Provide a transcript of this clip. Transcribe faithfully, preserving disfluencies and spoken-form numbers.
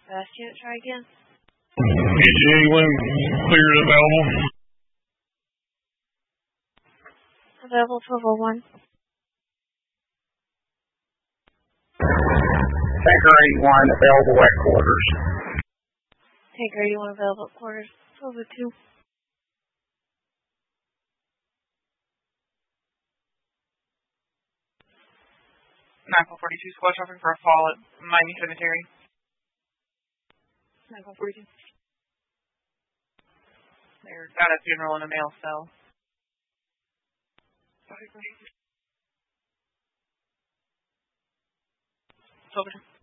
fast yet. Try again. E T A one clear and available. Available twelve oh one. Tanker eighty-one available at quarters. Tanker eighty-one available at quarters. twelve oh two. nine one forty-two squad traffic for a fall at Miami Cemetery. nine one forty-two. They're got a funeral in a mail cell. twelve oh two.